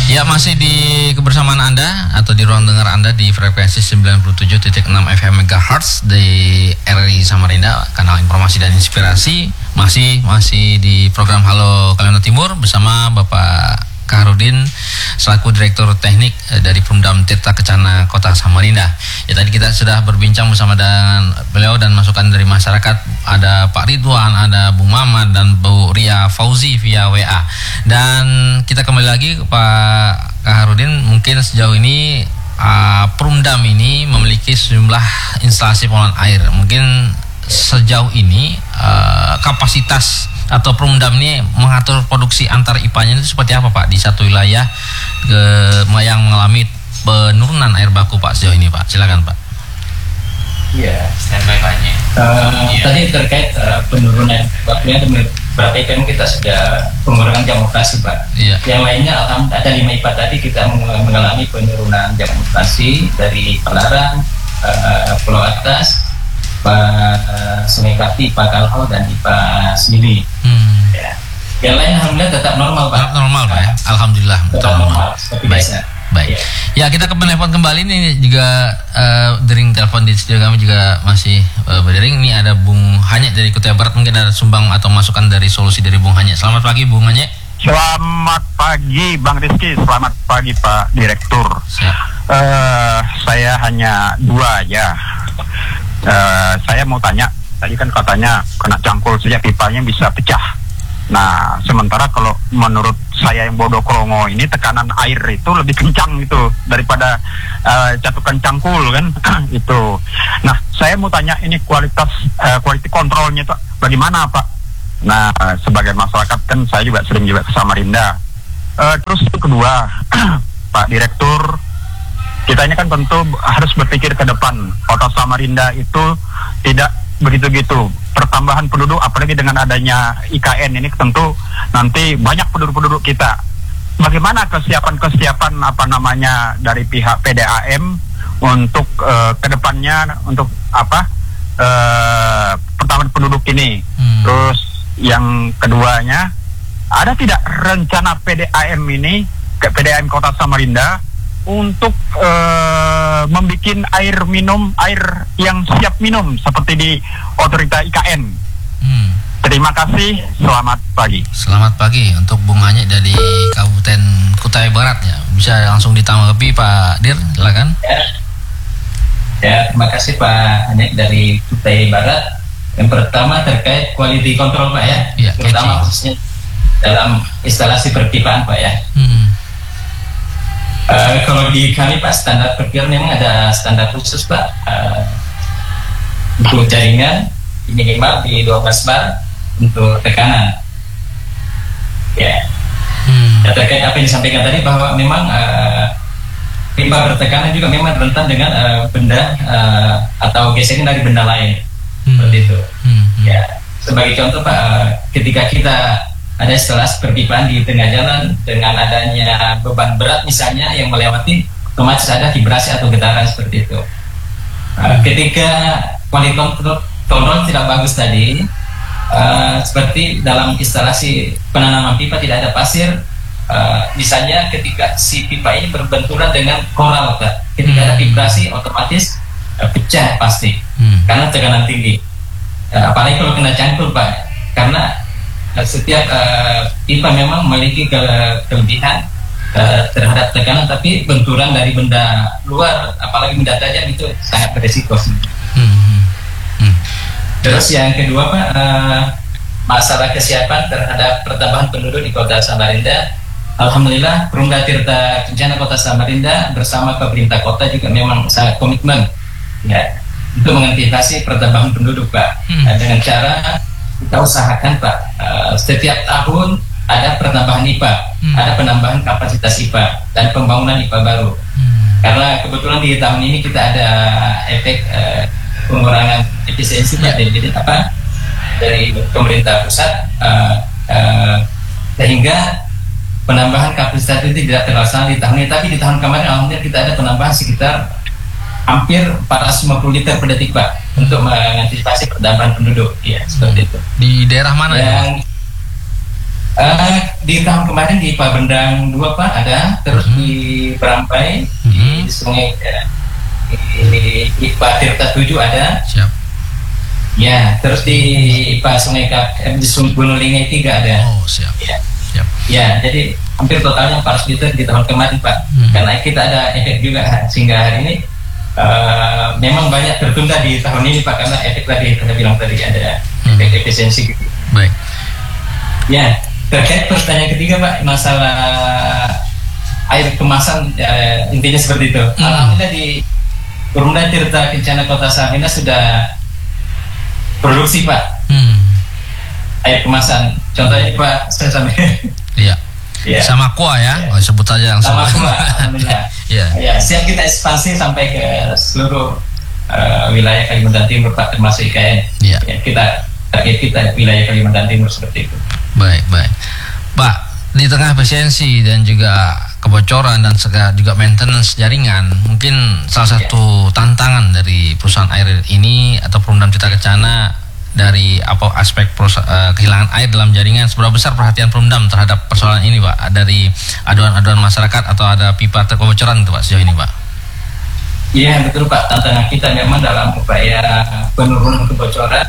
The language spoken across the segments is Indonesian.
Ya, masih di kebersamaan Anda atau di ruang dengar Anda di frekuensi 97.6 FM MHz di RRI Samarinda, kanal informasi dan inspirasi. Masih di program Halo Kalimantan Timur bersama Bapak Kaharudin selaku Direktur Teknik dari Perumdam Tirta Kencana Kota Samarinda. Ya, tadi kita sudah berbincang bersama dengan beliau dan masukan dari masyarakat. Ada Pak Ridwan, ada Bung Mamat dan Bu Ria Fauzi via WA. Dan kita kembali lagi ke Pak Kaharudin. Mungkin sejauh ini Perumdam ini memiliki sejumlah instalasi pengolahan air. Mungkin sejauh ini kapasitas atau Perumdam ini mengatur produksi antar IPA-nya itu seperti apa Pak di satu wilayah yang mengalami penurunan air baku Pak sejauh ini Pak? Silakan Pak. Iya, standby Pak-nya. Tadi terkait penurunan bakunya berarti kan kita sudah pengurangan jam operasi Pak. Iya. Yang lainnya alhamdulillah ada 5 IPA tadi kita mengalami penurunan jam operasi dari Pelarang, Pulau Atas, Pak Sungai Kati, Pak Kalhau dan IPA Semili. Ya. Yang lain alhamdulillah tetap normal Pak. Normal Pak ya. Alhamdulillah tetap normal seperti biasa. Baik. Ya, kita ke telepon kembali ini juga dering telepon di studio kami juga masih berdering. Ini ada Bung Hanyek dari Kutai Barat, mungkin ada sumbang atau masukan dari solusi dari Bung Hanyek. Selamat pagi Bung Hanyek. Selamat pagi Bang Rizky, selamat pagi Pak Direktur. Saya hanya 2 aja. Saya mau tanya, tadi kan katanya kena cangkul saja pipanya bisa pecah. Nah, sementara kalau menurut saya yang bodoh krongo ini tekanan air itu lebih kencang gitu daripada catukan cangkul kan itu. Nah, saya mau tanya ini quality controlnya itu bagaimana Pak? Nah, sebagai masyarakat kan saya juga sering juga ke Samarinda. Terus yang kedua, Pak Direktur, kita ini kan tentu harus berpikir ke depan. Kota Samarinda itu tidak begitu-gitu. Pertambahan penduduk, apalagi dengan adanya IKN ini tentu nanti banyak penduduk-penduduk kita. Bagaimana kesiapan dari pihak PDAM untuk kedepannya untuk pertambahan penduduk ini? Terus yang keduanya, ada tidak rencana PDAM ini ke PDAM Kota Samarinda untuk membuat air yang siap minum seperti di otorita IKN. Terima kasih, selamat pagi. Selamat pagi untuk Bung Hanyek dari Kabupaten Kutai Barat ya. Bisa langsung ditanggapi Pak Dir, silakan. Ya, terima kasih Pak Hanyek dari Kutai Barat. Yang pertama terkait quality control Pak ya, terutama khususnya dalam instalasi perpipaan Pak ya. Kalau di kami Pak, standar perkiraan memang ada standar khusus Pak untuk jaringan minimal di 12 bar untuk tekanan. Ya. Terkait apa yang disampaikan tadi bahwa memang pipa bertekanan juga memang rentan dengan benda atau gesekan dari benda lain seperti itu. Ya. Sebagai contoh Pak, ketika kita ada instalasi perpipaan di tengah jalan dengan adanya beban berat misalnya yang melewati, otomatis ada vibrasi atau getaran seperti itu. Ketika quality control tidak bagus tadi, seperti dalam instalasi penanaman pipa tidak ada pasir, misalnya ketika si pipa ini berbenturan dengan koral Pak, ketika ada vibrasi otomatis pecah pasti karena tekanan tinggi. Apalagi kalau kena cangkul Pak, karena setiap pipa memang memiliki kelebihan terhadap tekanan, tapi benturan dari benda luar, apalagi benda tajam itu sangat beresiko. Terus yang kedua Pak, masalah kesiapan terhadap pertambahan penduduk di Kota Samarinda. Alhamdulillah Perumda Tirta Kencana Kota Samarinda bersama pemerintah kota juga memang sangat komitmen ya untuk mengantisipasi pertambahan penduduk Pak. Dengan cara kita usahakan Pak, setiap tahun ada pertambahan IPA, ada penambahan kapasitas IPA dan pembangunan IPA baru. Karena kebetulan di tahun ini kita ada efek pengurangan efisiensi Pak dari pemerintah pusat, sehingga penambahan kapasitas itu tidak terlaksana di tahun ini. Tapi di tahun kemarin alhamdulillah kita ada penambahan sekitar hampir 450 liter per detik Pak untuk mengantisipasi pertambahan penduduk ya seperti itu. Di daerah mana ya? Di tahun kemarin di Pabendang 2 Pak ada, terus di Berampai, di Sungai di IPA Tirta 7 ada. Siap. Ya, terus di IPA di Gunung Lingai 3 ada. Oh, siap. Ya. Siap. Ya, jadi hampir totalnya 400 liter di tahun kemarin Pak. Karena kita ada efek juga sehingga hari ini memang banyak tertunda di tahun ini Pak, karena efek tadi saya bilang tadi ada efek efisiensi gitu. Baik. Ya, terkait pertanyaan ketiga Pak, masalah air kemasan, intinya seperti itu. Alhamdulillah di Perumda Tirta Kencana Kota Samarinda sudah produksi Pak air kemasan. Contohnya Pak, saya sampai Iya. ya. Sama Aqua ya, sebut aja langsung. Sama Aqua, alhamdulillah. Ya, siap kita ekspansi sampai ke seluruh wilayah Kalimantan Timur Pak, termasuk IKN. Iya. Ya, target kita wilayah Kalimantan Timur seperti itu. Baik. Pak, di tengah efisiensi dan juga kebocoran dan juga maintenance jaringan, mungkin salah satu tantangan dari perusahaan air ini atau Perumda Tirta Kencana dari aspek kehilangan air dalam jaringan, seberapa besar perhatian Perumdam terhadap persoalan ini Pak, dari aduan-aduan masyarakat atau ada pipa kebocoran itu Pak sejauh ini Pak? Iya betul Pak, tantangan kita memang dalam upaya penurunan kebocoran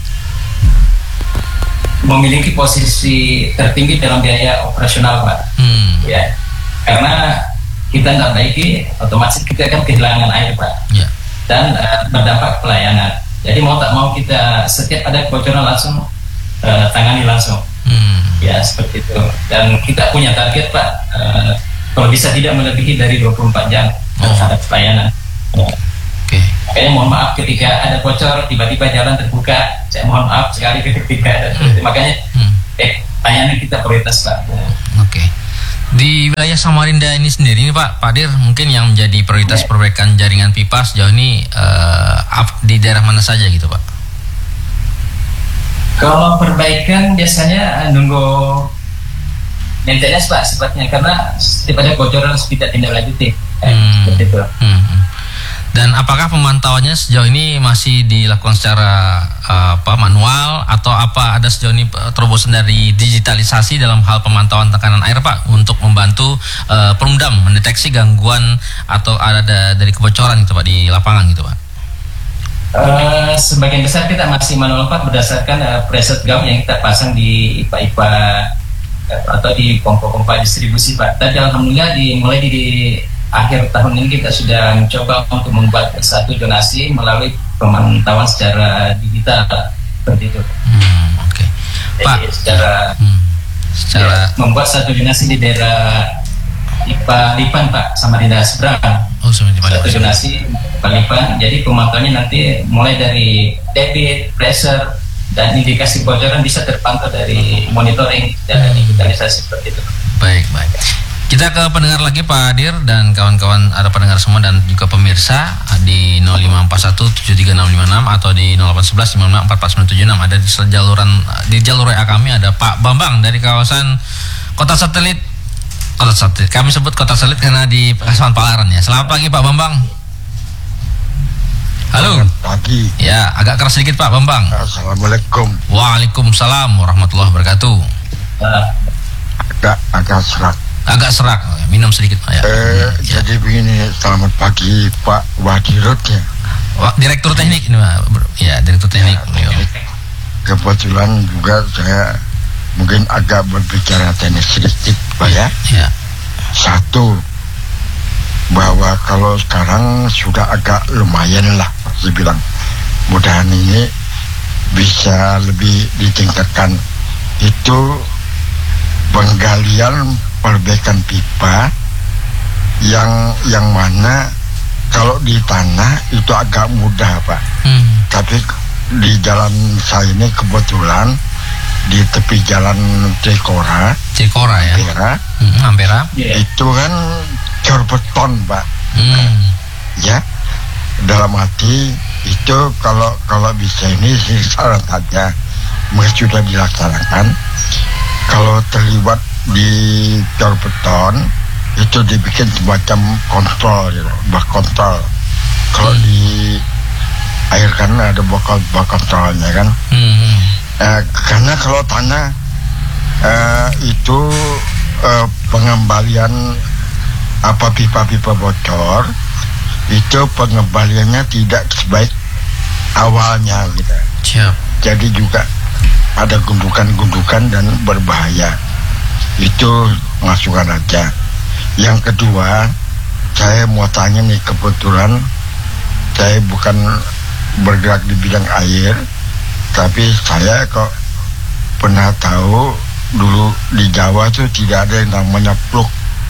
memiliki posisi tertinggi dalam biaya operasional Pak. Ya, karena kita tidak baiki, otomatis kita akan kehilangan air Pak. Ya. Dan berdampak pelayanan. Jadi mau tak mau kita setiap ada kebocoran langsung tangani langsung. Ya seperti itu. Dan kita punya target Pak, kalau bisa tidak melebihi dari 24 jam terhadap pelayanan. Oke. Makanya mohon maaf ketika ada bocor tiba-tiba jalan terbuka, saya mohon maaf sekali ketika makanya pelayanan kita prioritas Pak. Oke. Di wilayah Samarinda ini sendiri nih Pak Dir, mungkin yang menjadi prioritas perbaikan jaringan pipa sejauh ini di daerah mana saja gitu Pak? Kalau perbaikan biasanya nunggu maintenance Pak sifatnya, karena setiap ada bocoran harus kita tindak lanjuti. Seperti itu. Dan apakah pemantauannya sejauh ini masih dilakukan secara manual atau ada sejauh ini terobosan dari digitalisasi dalam hal pemantauan tekanan air Pak untuk membantu Perumdam mendeteksi gangguan atau ada dari kebocoran gitu Pak di lapangan gitu Pak? Sebagian besar kita masih manual Pak, berdasarkan preset gauge yang kita pasang di IPA-IPA atau di pompa-pompa distribusi Pak. Tapi alhamdulillah mulai di akhir tahun ini kita sudah mencoba untuk membuat satu donasi melalui pemantauan secara digital seperti itu. Oke. Pak, secara membuat satu donasi di daerah IPA Lipan Pak, Samarinda Seberang. Satu donasi IPA Lipan. Jadi pemantauannya nanti mulai dari debit, pressure, dan indikasi bocoran bisa terpantau dari monitoring dan digitalisasi seperti itu. Baik. Kita ke pendengar lagi Pak Dir dan kawan-kawan, ada pendengar semua dan juga pemirsa di 0541736656 atau di 0811564476. Ada di jalur WA kami ada Pak Bambang dari kawasan Kota Satelit. Kami sebut Kota Satelit karena di Kasuan Palaran ya. Selamat pagi Pak Bambang. Halo. Selamat pagi. Ya, agak keras sedikit Pak Bambang. Assalamualaikum. Waalaikumsalam warahmatullahi wabarakatuh. Agak serak. Agak serak, minum sedikit Pak ya. Jadi begini, selamat pagi Pak Wadirut ya. Direktur teknik ini Pak. Ya, direktur teknik. Kebetulan juga saya mungkin agak berbicara teknis sedikit Pak ya. Satu, bahwa kalau sekarang sudah agak lumayan lah, saya bilang. Mudahan ini bisa lebih ditingkatkan. Itu penggalian perbaikan pipa yang mana kalau di tanah itu agak mudah Pak. Tapi di jalan saya ini kebetulan di tepi jalan Cikora ya, Ampera itu kan cor beton Pak. Ya, dalam hati itu kalau bisa ini sih saran saja sudah dilaksanakan. Kalau terlibat di cor beton itu dibikin semacam kontrol gitu, bak kontrol. Kalau di air kan ada bak kontrolnya kan. Karena kalau tanah itu pengembalian pipa-pipa bocor itu pengembaliannya tidak sebaik awalnya gitu. Siap. Jadi juga ada gundukan-gundukan dan berbahaya. Itu masukan aja. Yang kedua, saya mau tanya nih, kebetulan saya bukan bergerak di bidang air, tapi saya kok pernah tahu dulu di Jawa tuh tidak ada yang namanya pluk.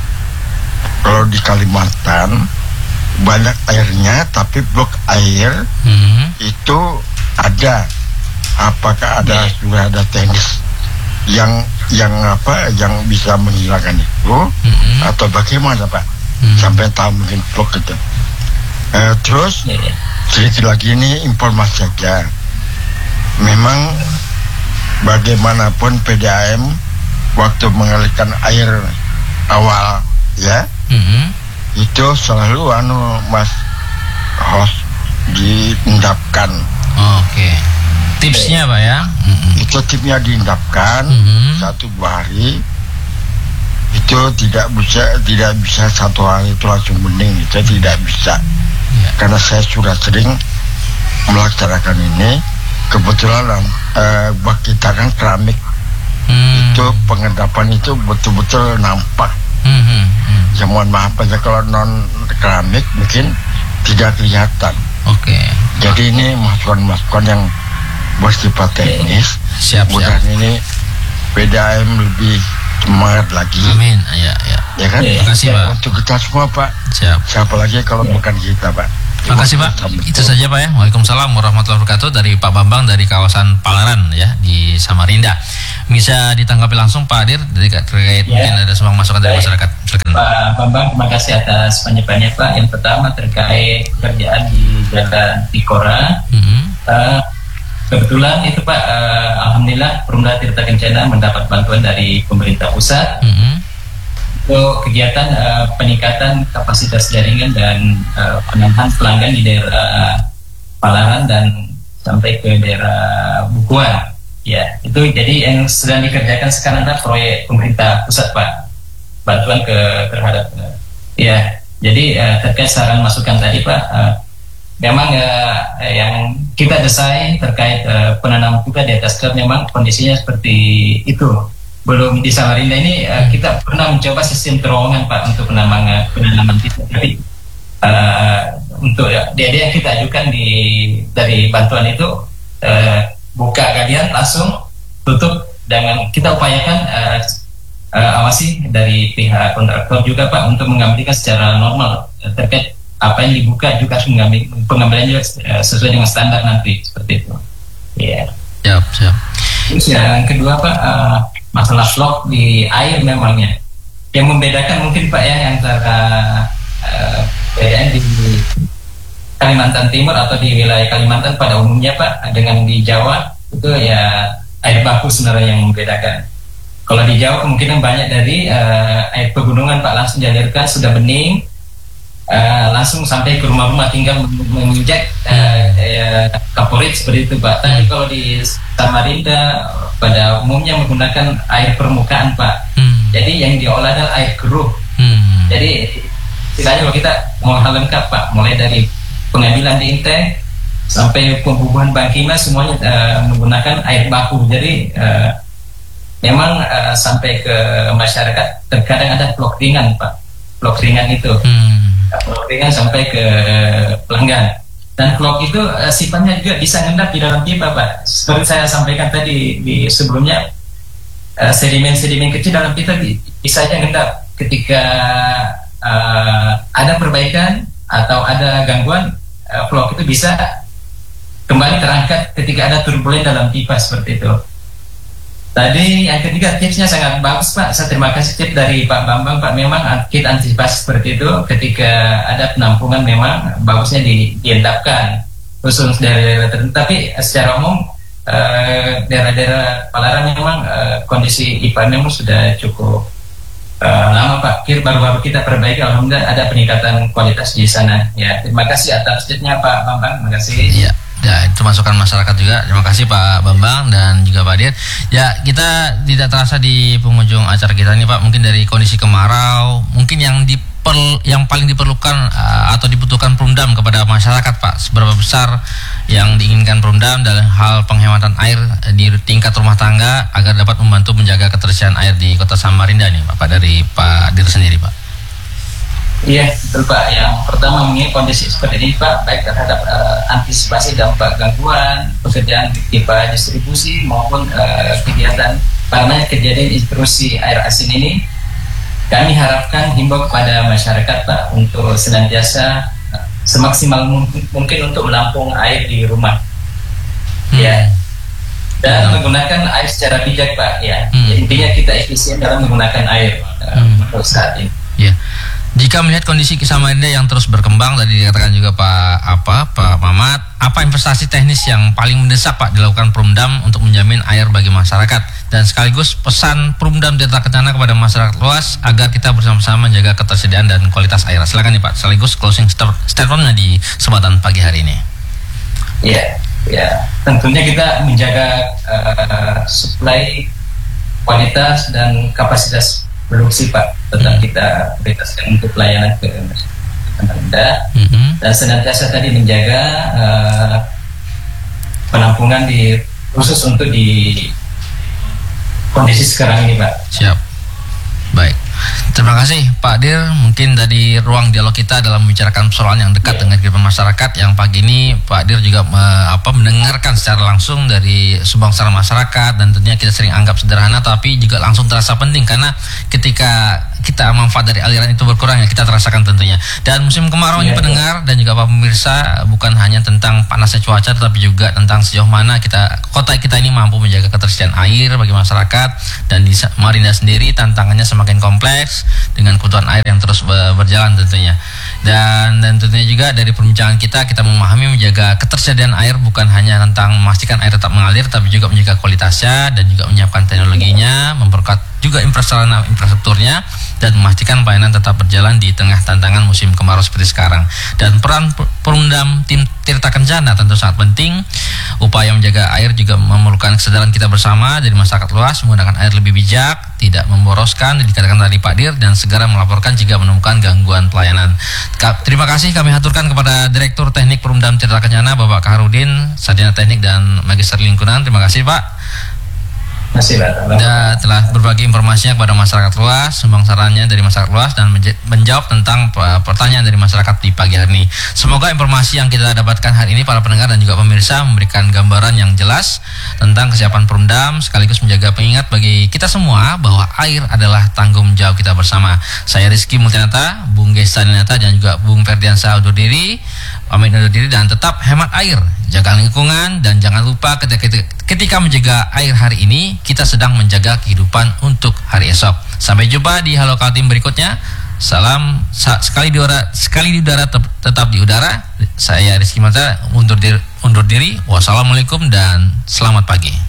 Kalau di Kalimantan banyak airnya, tapi blok air itu ada. Apakah sudah ada teknis yang bisa menghilangkan itu atau bagaimana Pak? Sampai tahu mungkin blok itu. Terus sedikit lagi ini informasi saja. Memang bagaimanapun PDAM waktu mengalirkan air awal ya, itu selalu Mas host diendapkan. Oke. Tipsnya Pak ya? Itu tipsnya diendapkan 1-2 hari. Itu tidak bisa 1 hari itu langsung bening. Itu tidak bisa. Karena saya sudah sering melaksanakan ini. Kebetulan bak kita kan keramik. Itu pengendapan itu betul-betul nampak. Ya mohon maaf aja kalau non keramik mungkin tidak kelihatan. Oke. Jadi ini masukan-masukan yang bersifat teknis. Siap. Mudah ini PDAM lebih semangat lagi. Amin. Ya. Ya kan? Terima kasih Pak. Untuk kita semua Pak. Siap. Siapa lagi kalau bukan kita Pak. Terima kasih Pak. Itu saja Pak ya. Waalaikumsalam warahmatullahi wabarakatuh dari Pak Bambang dari kawasan Palaran ya di Samarinda. Bisa ditanggapi langsung Pak Adir terkait mungkin ada semua masukan dari masyarakat. Silakan. Pak Bambang, terima kasih atas penyampaiannya Pak. Yang pertama terkait pekerjaan di Jalan Tikora. Kebetulan itu Pak, alhamdulillah Perumda Tirta Kencana mendapat bantuan dari pemerintah pusat untuk kegiatan peningkatan kapasitas jaringan dan penambahan pelanggan di daerah Palaran dan sampai ke daerah Bukuan. Ya, itu jadi yang sedang dikerjakan sekarang adalah proyek pemerintah pusat Pak, bantuan terhadap ya. Jadi terkait saran masukan tadi Pak. Memang yang kita desain terkait penanaman pipa di atas klub memang kondisinya seperti itu. Belum di Samarinda ini kita pernah mencoba sistem terowongan Pak untuk penanaman pipa. Tapi untuk dia yang kita ajukan dari bantuan itu buka galian langsung tutup, dengan kita upayakan awasi dari pihak kontraktor juga Pak untuk mengembalikan secara normal terkait apa yang dibuka juga harus pengambilan juga sesuai dengan standar nanti seperti itu. Iya. Siap. Terus yang kedua Pak, masalah vlog di air memangnya. Yang membedakan mungkin Pak ya antara PDAM di Kalimantan Timur atau di wilayah Kalimantan pada umumnya Pak dengan di Jawa itu ya air baku sebenarnya yang membedakan. Kalau di Jawa kemungkinan banyak dari air pegunungan Pak langsung dialirkan sudah bening. Langsung sampai ke rumah-rumah tinggal menginjak kaporit seperti itu Pak. Tapi kalau di Samarinda pada umumnya menggunakan air permukaan Pak. Jadi yang diolah adalah air keruh. Jadi istilahnya kalau kita mau hal lengkap Pak, mulai dari pengambilan di intake sampai pembubuhan bankima semuanya menggunakan air baku. Jadi memang sampai ke masyarakat terkadang ada blok ringan Pak. Blok ringan itu. Blok ringan sampai ke pelanggan, dan blok itu sifatnya juga bisa ngendap di dalam pipa Pak. Seperti saya sampaikan tadi di sebelumnya, sedimen-sedimen kecil dalam pipa bisa aja ngendap ketika ada perbaikan atau ada gangguan, blok itu bisa kembali terangkat ketika ada turbulen dalam pipa seperti itu. Tadi yang ketiga tipsnya sangat bagus Pak. Saya terima kasih tips dari Pak Bambang Pak. Memang kita antisipasi seperti itu ketika ada penampungan memang bagusnya diendapkan khusus daerah-daerah tertentu. Tapi secara umum daerah-daerah Palaran memang kondisi IPA memang sudah cukup lama Pak. Baru-baru kita perbaiki, alhamdulillah ada peningkatan kualitas di sana. Ya, terima kasih atas tipsnya Pak Bambang. Terima kasih. Ya. Ya, itu masukan masyarakat juga. Terima kasih Pak Bambang dan juga Pak Dir. Ya, kita tidak terasa di penghujung acara kita ini Pak. Mungkin dari kondisi kemarau, mungkin yang paling diperlukan atau dibutuhkan Perumdam kepada masyarakat Pak. Seberapa besar yang diinginkan Perumdam dalam hal penghematan air di tingkat rumah tangga agar dapat membantu menjaga ketersediaan air di Kota Samarinda nih Pak, dari Pak Dir sendiri Pak. Iya, betul Pak. Yang pertama mengenai kondisi seperti ini Pak, baik terhadap antisipasi dampak gangguan pekerjaan pipa distribusi maupun kegiatan karena kejadian intrusi air asin ini, kami harapkan himbau kepada masyarakat Pak untuk senantiasa semaksimal mungkin untuk menampung air di rumah. Ya. Dan menggunakan air secara bijak Pak. Ya. Intinya kita efisien dalam menggunakan air untuk saat ini. Ya. Jika melihat kondisi Samarinda yang terus berkembang, tadi dikatakan juga Pak Mamat, apa investasi teknis yang paling mendesak Pak dilakukan Perumdam untuk menjamin air bagi masyarakat, dan sekaligus pesan Perumdam Tirta Kencana kepada masyarakat luas agar kita bersama-sama menjaga ketersediaan dan kualitas air. Silakan nih Pak, sekaligus closing statementnya di kesempatan pagi hari ini. Ya, tentunya kita menjaga suplai, kualitas dan kapasitas produksi Pak, tetap kita prioritaskan untuk pelayanan ke Samarinda dan senantiasa tadi menjaga penampungan khusus untuk di kondisi sekarang ini Pak. Siap. Baik. Terima kasih Pak Dir. Mungkin dari ruang dialog kita dalam membicarakan persoalan yang dekat dengan kehidupan masyarakat, yang pagi ini Pak Dir juga mendengarkan secara langsung dari sumbangsara masyarakat, dan tentunya kita sering anggap sederhana tapi juga langsung terasa penting karena ketika kita manfaat dari aliran itu berkurang ya kita terasakan tentunya. Dan musim kemarau ini pendengar dan juga Pak pemirsa, bukan hanya tentang panasnya cuaca tetapi juga tentang sejauh mana kota kita ini mampu menjaga ketersediaan air bagi masyarakat. Dan di Samarinda sendiri tantangannya semakin kompleks dengan kebutuhan air yang terus berjalan tentunya. Dan tentunya juga dari perbincangan kita memahami menjaga ketersediaan air bukan hanya tentang memastikan air tetap mengalir, tapi juga menjaga kualitasnya dan juga menyiapkan teknologinya, memperkuat juga infrastrukturnya, dan memastikan pelayanan tetap berjalan di tengah tantangan musim kemarau seperti sekarang. Dan peran Perumdam tim Tirta Kencana tentu sangat penting. Upaya menjaga air juga memerlukan kesadaran kita bersama dari masyarakat luas, menggunakan air lebih bijak, tidak memboroskan, dikatakan tadi Pak Dir, dan segera melaporkan jika menemukan gangguan pelayanan. Terima kasih kami haturkan kepada Direktur Teknik Perumdam Tirta Kencana Bapak Kaharudin, Sarjana Teknik dan Magister Lingkungan. Terima kasih Pak. Telah berbagi informasinya kepada masyarakat luas, sumbangsarannya dari masyarakat luas, dan menjawab tentang pertanyaan dari masyarakat di pagi hari ini. Semoga informasi yang kita dapatkan hari ini para pendengar dan juga pemirsa memberikan gambaran yang jelas tentang kesiapan Perumdam, sekaligus menjaga pengingat bagi kita semua bahwa air adalah tanggung jawab kita bersama. Saya Rizky Multianata, Bung Gesta Dinata, dan juga Bung Ferdiansyah undur diri, pamit undur diri, dan tetap hemat air, jaga lingkungan, dan jangan lupa ketika menjaga air hari ini, kita sedang menjaga kehidupan untuk hari esok. Sampai jumpa di Halo Kaltim berikutnya. Salam sekali di udara tetap di udara. Saya Rizky Mata undur diri. Wassalamualaikum dan selamat pagi.